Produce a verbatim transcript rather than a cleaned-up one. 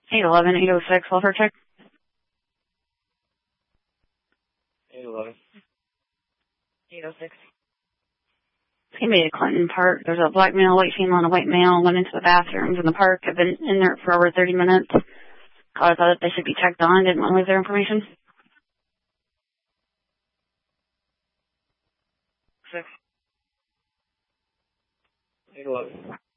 eight eleven, eight oh six, welfare check. eight eleven. eight oh six. It's going to be at Clinton Park. There's a black male, white female, and a white male went into the bathrooms in the park. I've been in there for over thirty minutes. I thought that they should be checked on. Didn't want to lose their information. Six. eight eleven.